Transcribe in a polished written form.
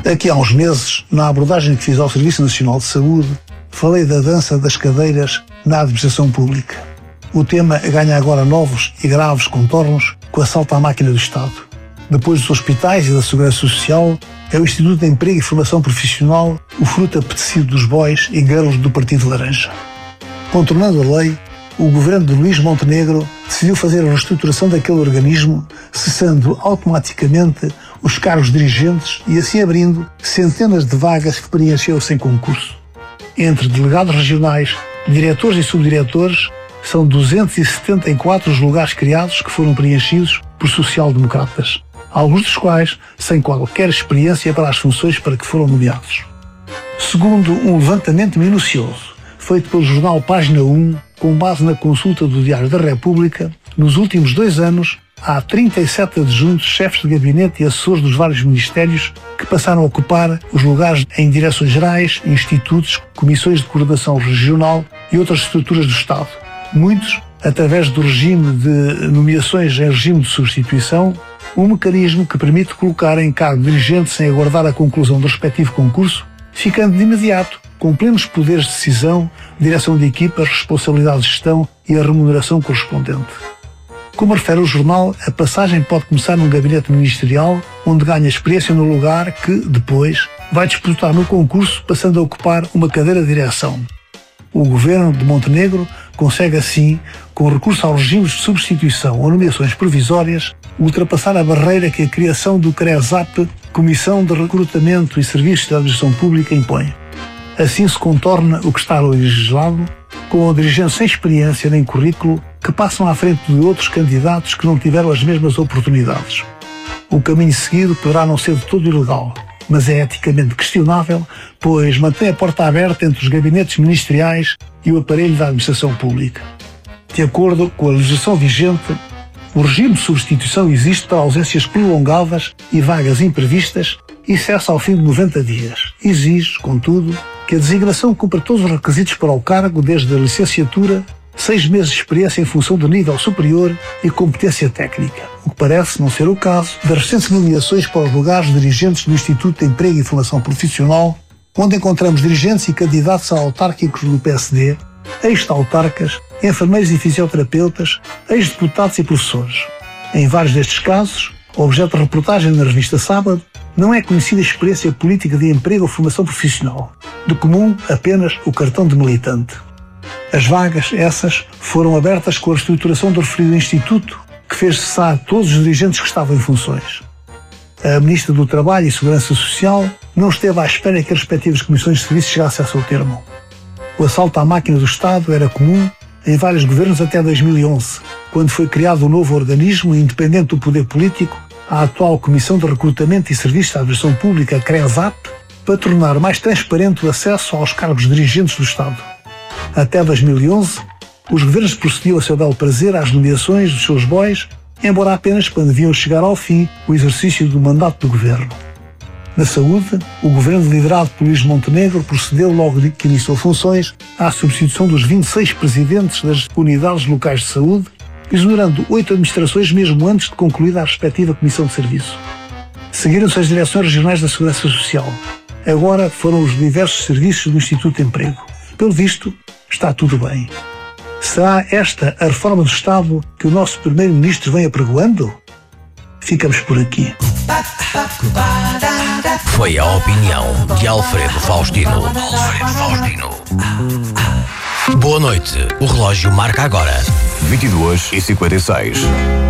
Aqui há uns meses, na abordagem que fiz ao Serviço Nacional de Saúde, falei da dança das cadeiras na administração pública. O tema ganha agora novos e graves contornos com o assalto à máquina do Estado. Depois dos hospitais e da Segurança Social, é o Instituto de Emprego e Formação Profissional o fruto apetecido dos bois e girls do Partido Laranja. Contornando a lei, o governo de Luís Montenegro decidiu fazer a reestruturação daquele organismo, cessando automaticamente os cargos dirigentes e assim abrindo centenas de vagas que preencheu sem concurso. Entre delegados regionais, diretores e subdiretores, são 274 os lugares criados que foram preenchidos por social-democratas, alguns dos quais sem qualquer experiência para as funções para que foram nomeados. Segundo um levantamento minucioso, feito pelo jornal Página 1, com base na consulta do Diário da República, nos últimos 2 anos, há 37 adjuntos, chefes de gabinete e assessores dos vários ministérios que passaram a ocupar os lugares em direções gerais, institutos, comissões de coordenação regional e outras estruturas do Estado. Muitos, através do regime de nomeações em regime de substituição, um mecanismo que permite colocar em cargo dirigente sem aguardar a conclusão do respectivo concurso, ficando de imediato com plenos poderes de decisão, direção de equipas, responsabilidade de gestão e a remuneração correspondente. Como refere o jornal, a passagem pode começar num gabinete ministerial, onde ganha experiência no lugar que, depois, vai disputar no concurso, passando a ocupar uma cadeira de direção. O governo de Montenegro consegue assim, com recurso aos regimes de substituição ou nomeações provisórias, ultrapassar a barreira que a criação do CRESAP, Comissão de Recrutamento e Serviços da Administração Pública, impõe. Assim se contorna o que está legislado, com dirigentes sem experiência nem currículo que passam à frente de outros candidatos que não tiveram as mesmas oportunidades. O caminho seguido poderá não ser de todo ilegal, mas é eticamente questionável, pois mantém a porta aberta entre os gabinetes ministeriais e o aparelho da administração pública. De acordo com a legislação vigente, o regime de substituição existe para ausências prolongadas e vagas imprevistas e cessa ao fim de 90 dias. Exige, contudo, que a designação cumpra todos os requisitos para o cargo, desde a licenciatura, 6 meses de experiência em função de nível superior e competência técnica, o que parece não ser o caso das recentes nomeações para os lugares de dirigentes do Instituto de Emprego e Formação Profissional, onde encontramos dirigentes e candidatos a autárquicos do PSD, ex-autarcas, enfermeiros e fisioterapeutas, ex-deputados e professores. Em vários destes casos, objeto de reportagem na revista Sábado, não é conhecida a experiência política de emprego ou formação profissional. De comum, apenas o cartão de militante. As vagas, essas, foram abertas com a reestruturação do referido instituto, que fez cessar todos os dirigentes que estavam em funções. A Ministra do Trabalho e Segurança Social não esteve à espera que as respectivas comissões de serviço chegassem a seu termo. O assalto à máquina do Estado era comum em vários governos até 2011, quando foi criado um novo organismo independente do poder político, a atual Comissão de Recrutamento e Serviços da Administração Pública, CRESAP, para tornar mais transparente o acesso aos cargos dirigentes do Estado. Até 2011, os governos procediam a seu belo prazer às nomeações dos seus bois, embora apenas quando deviam chegar ao fim o exercício do mandato do governo. Na saúde, o governo liderado por Luís Montenegro procedeu, logo que iniciou funções, à substituição dos 26 presidentes das unidades locais de saúde, exonerando 8 administrações mesmo antes de concluída a respectiva comissão de serviço. Seguiram-se as direções regionais da Segurança Social. Agora foram os diversos serviços do Instituto de Emprego. Pelo visto, está tudo bem. Será esta a reforma do Estado que o nosso Primeiro-Ministro vem apregoando? Ficamos por aqui. Foi a opinião de Alfredo Faustino. Boa noite. O relógio marca agora 22h56.